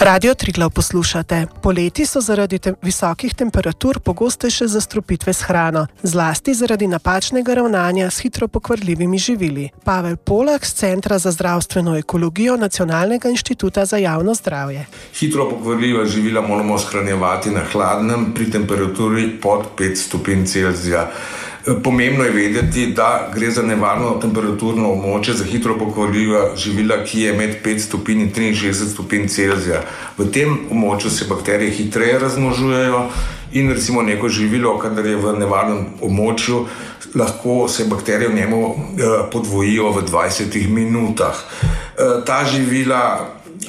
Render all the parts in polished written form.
Radio Triglav poslušate. Poleti so zaradi visokih temperatur pogostejše zastrupitve s hrano, zlasti zaradi napačnega ravnanja s hitro pokvarljivimi živili. Pavel Polak z Centra za zdravstveno ekologijo Nacionalnega inštituta za javno zdravje. Hitro pokvarljiva živila moramo shranjevati na hladnem pri temperaturi pod 5 stopinj Celzija. Pomembno je vedeti, da gre za nevarno temperaturno območje za hitro pokvarljiva živila, ki je med 5 stopinj in 63 stopinj Celzija. V tem območju se bakterije hitreje razmnožujejo in recimo neko živilo, kadar je v nevarnem območju, lahko se bakterije v njemu podvojijo v 20 minutah. Ta živila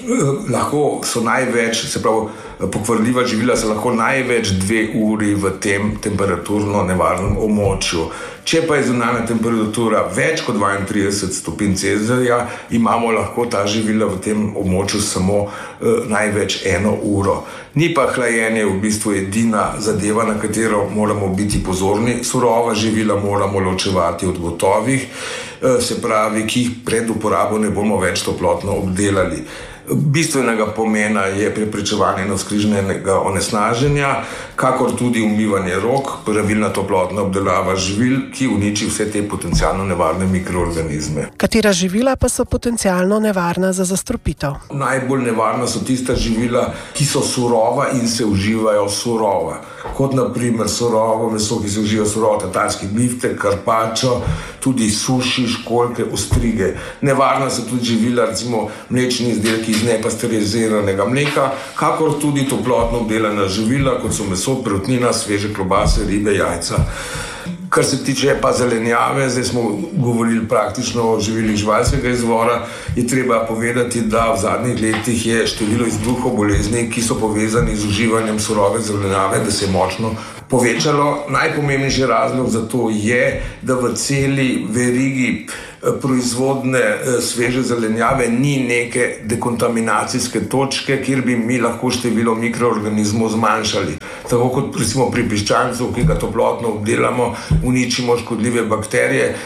lahko so največ, se pravi, pokvarljiva živila so lahko največ 2 uri v tem temperaturno nevarnem območju. Če pa je zunanja temperatura več kot 32 stopinj Celzija, imamo lahko ta živila v tem območju samo največ 1 uro. Ni pa hlajenje v bistvu edina zadeva, na katero moramo biti pozorni. Surova živila moramo ločevati od gotovih, se pravi, ki jih pred uporabo ne bomo več toplotno obdelali. Bistvenega pomena je preprečevanje navzkrižnega onesnaženja, kakor tudi umivanje rok, pravilna toplotna obdelava živil, ki uniči vse te potencialno nevarne mikroorganizme. Katera živila pa so potencialno nevarna za zastrupitev? Najbolj nevarna so tista živila, ki so surova in se uživajo surova. Kot na primer surovo meso, ki se uživa surovo, tatarski biftek, karpačo, tudi suši, školjke, ostrige. Nevarna so tudi živila, recimo mlečni izdelki iz nepasteriziranega mleka, kakor tudi toplotno obdelana živila, kot so meso, perutnina, sveže klobase, ribe, jajca. Kar se tiče pa zelenjave, zdaj smo govorili praktično o živilih živalskega izvora, je treba povedati, da v zadnjih letih je število izbruhov bolezni, ki so povezani z uživanjem surove zelenjave, da se je močno povečalo. Najpomembnejši razlog za to je, da v celi verigi proizvodne sveže zelenjave ni neke dekontaminacijske točke, kjer bi mi lahko število mikroorganizmov zmanjšali. Tako kot recimo pri piščancu, ki ga toplotno obdelamo, uničimo škodljive bakterije.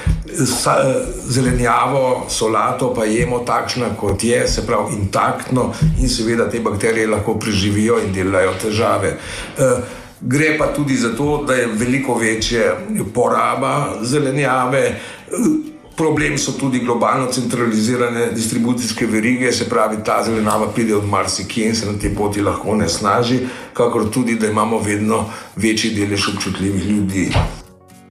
Zelenjavo, solato pa jemo takšna, kot je, se pravi intaktno, in seveda te bakterije lahko preživijo in delajo težave. Gre pa tudi za to, da je veliko večja poraba zelenjave. Problem so tudi globalno centralizirane distribucijske verige, se pravi, ta zelenjava pride od marsikje in se na tej poti lahko onesnaži, kakor tudi, da imamo vedno večji delež občutljivih ljudi.